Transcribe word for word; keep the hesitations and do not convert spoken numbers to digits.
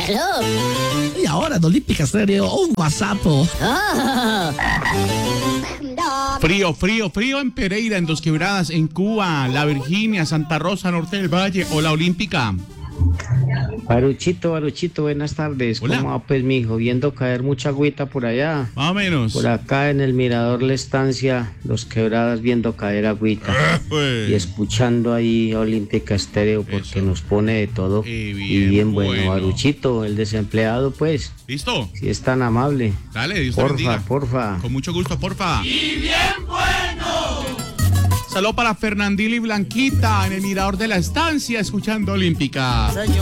Hello. Y ahora en Olímpica Estéreo, un WhatsApp. Oh. Frío, frío, frío en Pereira, en Dos Quebradas, en Cuba, La Virginia, Santa Rosa, Norte del Valle o la Olímpica. Baruchito, Baruchito, buenas tardes. Hola. ¿Cómo va, pues, mijo? Viendo caer mucha agüita por allá. Más o menos. Por acá en el Mirador La Estancia, Dos Quebradas, viendo caer agüita. Ah, pues. Y escuchando ahí Olímpica Estéreo, porque Eso. nos pone de todo. Eh, bien, y bien bueno, bueno. Baruchito, el desempleado, pues, ¿Listo? si es tan amable. Dale, Dios te Porfa, bendiga. porfa. Con mucho gusto, porfa. ¡Y bien bueno! Saludo para Fernandil y Blanquita en el Mirador de la Estancia, escuchando Olímpica. Señor.